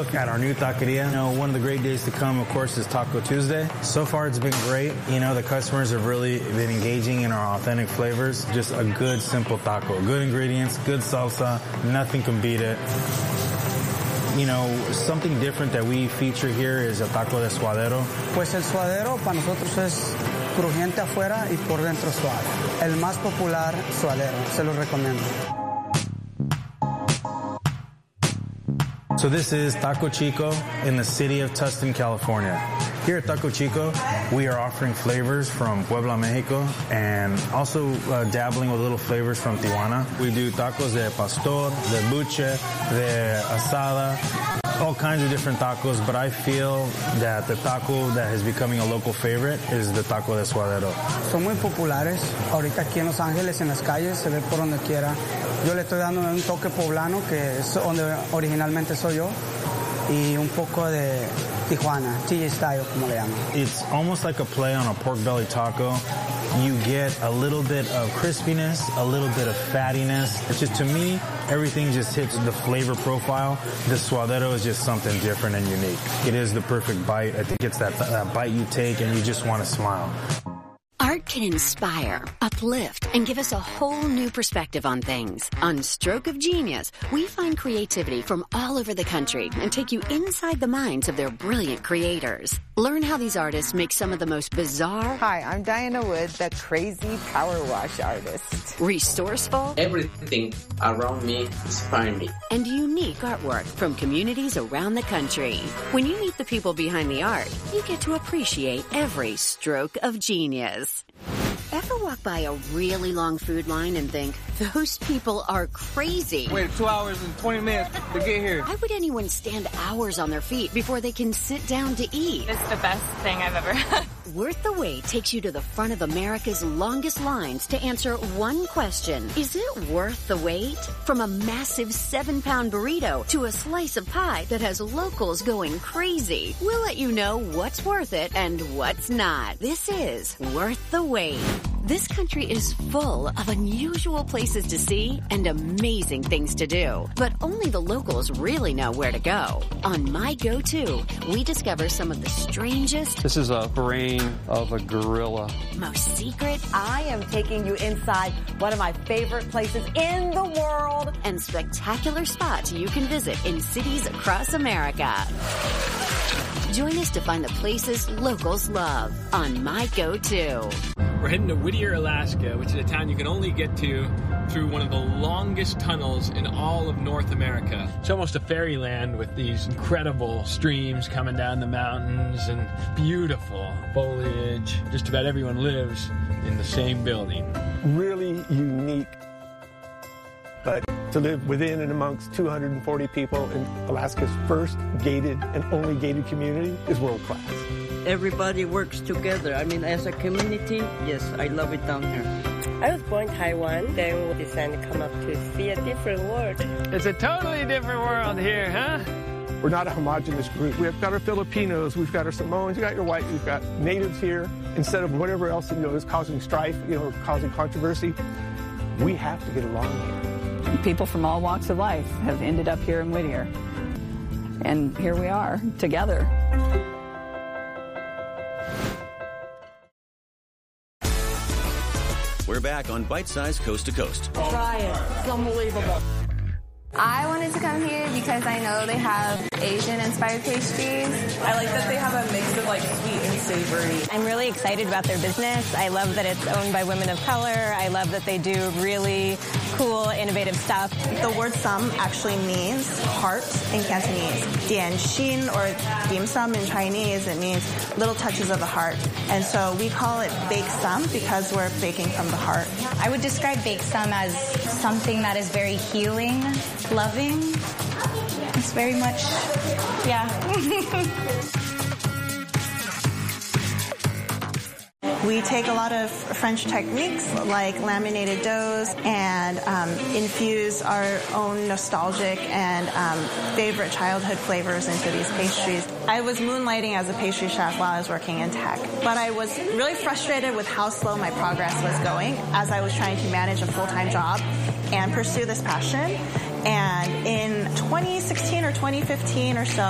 look at our new taqueria. You know, one of the great days to come, of course, is Taco Tuesday. So far, it's been great. You know, the customers have really been engaging in our authentic flavors. Just a good, simple taco. Good ingredients, good salsa. Nothing can beat it. You know, something different that we feature here is a taco de suadero. Pues el suadero para nosotros es crujiente afuera y por dentro suave. El más popular suadero, se los recomiendo. So this is Taco Chico in the city of Tustin, California. Here at Taco Chico, we are offering flavors from Puebla, Mexico, and also dabbling with little flavors from Tijuana. We do tacos de pastor, de buche, de asada, all kinds of different tacos, but I feel that the taco that is becoming a local favorite is the taco de suadero. Son muy populares. Ahorita aquí en Los Ángeles, en las calles, se ve por donde quiera. Yo le estoy dando un toque poblano, que es donde originalmente soy yo, y un poco de Tijuana, TJ style, como le llaman. It's almost like a play on a pork belly taco. You get a little bit of crispiness, a little bit of fattiness. It's just, to me, everything just hits the flavor profile. The suadero is just something different and unique. It is the perfect bite. I think it's that bite you take and you just want to smile. Art can inspire, uplift, and give us a whole new perspective on things. On Stroke of Genius, we find creativity from all over the country and take you inside the minds of their brilliant creators. Learn how these artists make some of the most bizarre... Hi, I'm Diana Wood, the crazy power wash artist. Resourceful... Everything around me inspires me. And unique artwork from communities around the country. When you meet the people behind the art, you get to appreciate every stroke of genius. Ever walk by a really long food line and think, those people are crazy? Waited 2 hours and 20 minutes to get here. Why would anyone stand hours on their feet before they can sit down to eat? It's the best thing I've ever had. Worth the Wait takes you to the front of America's longest lines to answer one question. Is it worth the wait? From a massive 7-pound burrito to a slice of pie that has locals going crazy. We'll let you know what's worth it and what's not. This is Worth the Wait. This country is full of unusual places to see and amazing things to do. But only the locals really know where to go. On My Go-To, we discover some of the strangest... This is a brain of a gorilla. Most secret... I am taking you inside one of my favorite places in the world. And spectacular spots you can visit in cities across America. Join us to find the places locals love on My Go-To. We're heading to Whittier, Alaska, which is a town you can only get to through one of the longest tunnels in all of North America. It's almost a fairyland with these incredible streams coming down the mountains and beautiful foliage. Just about everyone lives in the same building. Really unique. But to live within and amongst 240 people in Alaska's first gated and only gated community is world class. Everybody works together. I mean, as a community, yes, I love it down here. I was born in Taiwan, then we decided to come up to see a different world. It's a totally different world here, huh? We're not a homogenous group. We've got our Filipinos, we've got our Samoans, you've got your white, we've got natives here. Instead of whatever else, is causing strife, causing controversy, we have to get along here. People from all walks of life have ended up here in Whittier. And here we are, together. We're back on Bite Size Coast to Coast. Try it. It's unbelievable. I wanted to come here because I know they have Asian-inspired pastries. I like that they have a mix of sweet and savory. I'm really excited about their business. I love that it's owned by women of color. I love that they do really cool, innovative stuff. The word sum actually means heart in Cantonese. Dian Xin or dim sum in Chinese, it means little touches of the heart. And so we call it bake sum because we're baking from the heart. I would describe bake sum as something that is very healing, loving. It's very much, yeah. We take a lot of French techniques like laminated doughs and infuse our own nostalgic and favorite childhood flavors into these pastries. I was moonlighting as a pastry chef while I was working in tech, but I was really frustrated with how slow my progress was going as I was trying to manage a full-time job and pursue this passion. And in 2016 or 2015 or so,